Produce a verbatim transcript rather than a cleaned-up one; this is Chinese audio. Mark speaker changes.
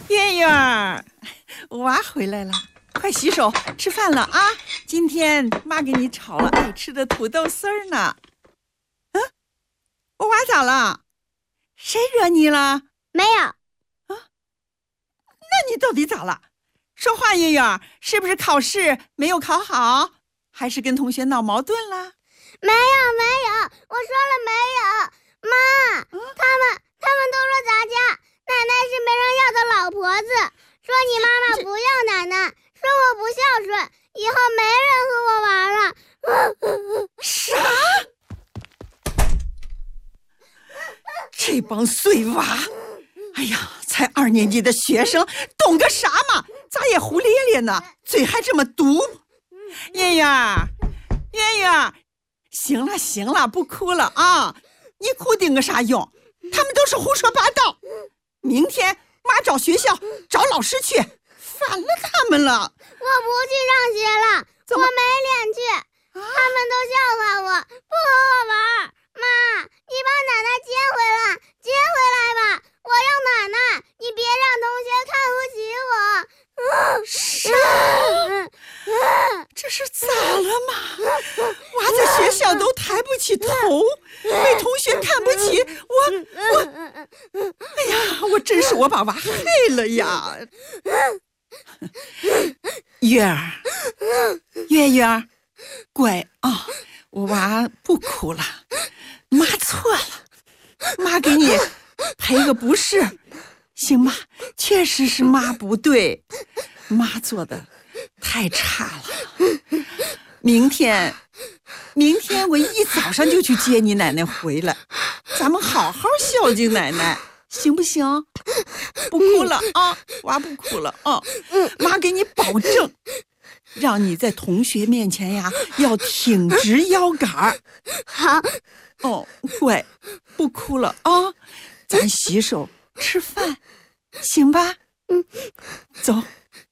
Speaker 1: 圆圆，娃回来了，快洗手吃饭了啊！今天妈给你炒了爱吃的土豆丝儿呢。嗯，我娃咋了？谁惹你了？
Speaker 2: 没有。
Speaker 1: 啊？那你到底咋了？说话，圆圆，是不是考试没有考好，还是跟同学闹矛盾了？
Speaker 2: 没有没有，我说了没有。妈，嗯、他们他们都说咱家奶奶是没人要的老婆子，说你妈妈不要奶奶，说我不孝顺，以后没人和我玩了。
Speaker 1: 啥？这帮碎娃！哎呀，才二年级的学生，懂个啥嘛？咋也胡咧咧呢？嘴还这么毒！圆圆，圆圆，行了行了，不哭了啊！你哭顶个啥用？他们都是胡说八道。明天妈找学校找老师去，烦了他们了。
Speaker 2: 我不去上学了，我没脸去。啊、他们都笑话我，不和我玩。妈，你把奶奶接回来，接回来吧！我要奶奶，你别让同学看不起我。
Speaker 1: 啥？这是咋了嘛？娃在学校都抬不起头，被同学看不起，我我，哎呀，我真是我把娃害了呀！月儿，月月，乖啊，我娃不哭了，妈错了，妈给你赔个不是。行吧，确实是妈不对，妈做的太差了。明天，明天我一早上就去接你奶奶回来，咱们好好孝敬奶奶，行不行？不哭了啊，娃不哭了啊。妈给你保证，让你在同学面前呀要挺直腰杆。
Speaker 2: 好。
Speaker 1: 哦，乖，不哭了啊，咱洗手。吃饭，行吧？嗯，走，